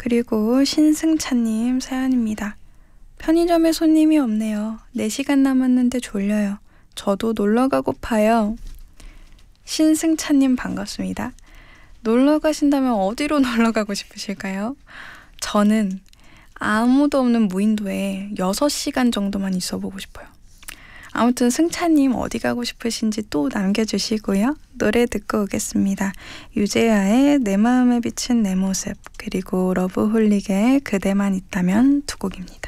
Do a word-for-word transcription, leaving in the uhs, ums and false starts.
그리고 신승찬님 사연입니다. 편의점에 손님이 없네요. 네 시간 남았는데 졸려요. 저도 놀러 가고파요. 신승찬님 반갑습니다. 놀러 가신다면 어디로 놀러 가고 싶으실까요? 저는 아무도 없는 무인도에 여섯 시간 정도만 있어 보고 싶어요. 아무튼 승찬님 어디 가고 싶으신지 또 남겨주시고요. 노래 듣고 오겠습니다. 유재하의 내 마음에 비친 내 모습, 그리고 러브홀릭의 그대만 있다면 두 곡입니다.